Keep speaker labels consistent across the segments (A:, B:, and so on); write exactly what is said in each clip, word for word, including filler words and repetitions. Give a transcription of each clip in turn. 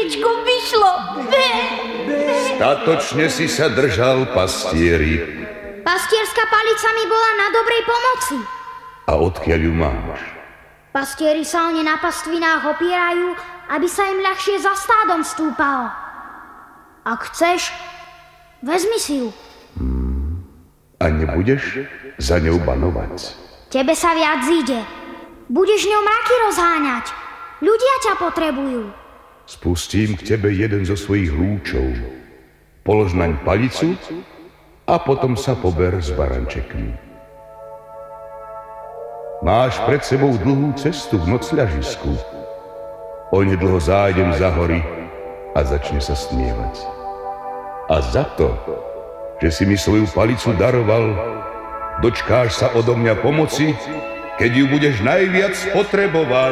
A: Tričko vyšlo. Bé, bé.
B: Statočne si sa držal, pastieri.
C: Pastierská palica mi bola na dobrej pomoci.
B: A odkiaľ ju máš?
C: Pastieri sa oni na pastvinách opierajú, aby sa im ľahšie za stádom stúpalo. Ak chceš, vezmi si ju.
B: Hmm. A nebudeš za ňou banovať?
C: Tebe sa viac zíde. Budeš ňou mraky rozháňať. Ľudia ťa potrebujú.
B: Spustím k tebe jeden zo svojich lúčov. Polož naň palicu a potom sa pober s barančekmi. Máš pred sebou dlhú cestu k nocľažisku. Onedlho zájdem za hory a začne sa smievať. A za to, že si mi svoju palicu daroval, dočkáš sa odo mňa pomoci, keď ju budeš najviac potrebovať.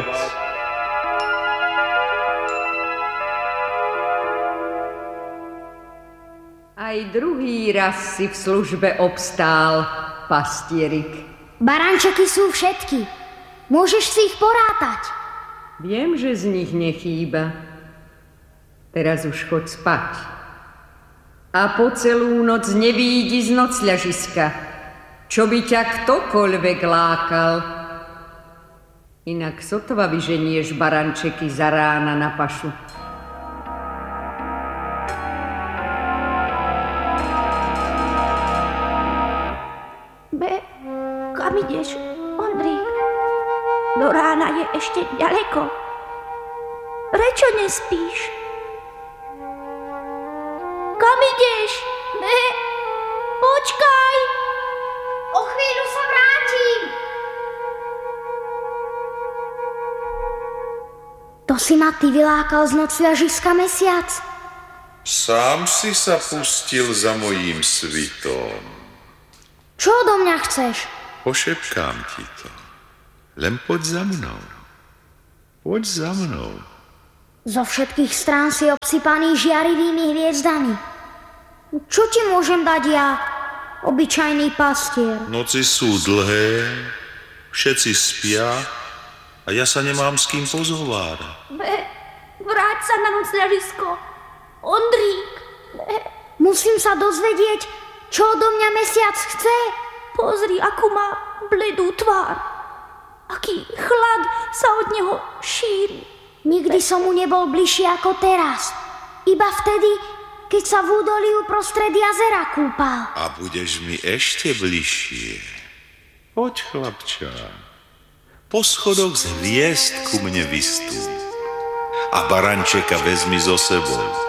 D: Aj druhý raz si v službe obstál, pastierik.
C: Barančeky sú všetky. Môžeš si ich porátať.
D: Viem, že z nich nechýba. Teraz už choď spať. A po celú noc nevýjdi z nocľažiska, čo by ťa ktokoľvek lákal. Inak sotva vyženieš barančeky za rána na pašu.
A: Be, kam ideš, Ondrík? Do rána je ešte ďaleko. Prečo nespíš? Kam ideš? Be, počkaj!
C: O chvíľu sa vrátim. To si ma ty vylákal z nocľažiska, Mesiac?
E: Sám si sa pustil za mojím svitom.
C: Čo odo mňa chceš?
E: Pošepkám ti to. Len poď za mnou. Poď za mnou.
C: Zo všetkých strán si obsypaný žiarivými hviezdami. Čo ti môžem dať ja, obyčajný pastier?
E: Noci sú dlhé, všetci spia a ja sa nemám s kým pozhovárať.
A: Be, vráť sa na nocľažisko. Ondrík. Be.
C: Musím sa dozvedieť, čo odo mňa Mesiac chce.
A: Pozri, akú má bledú tvár. Aký chlad sa od neho šíri.
C: Nikdy som mu nebol bližší ako teraz. Iba vtedy, keď sa v údolí uprostred jazera kúpal.
E: A budeš mi ešte bližšie. Poď, chlapča. Po schodoch z hviezd ku mne vystúp. A barančeka vezmi so sebou.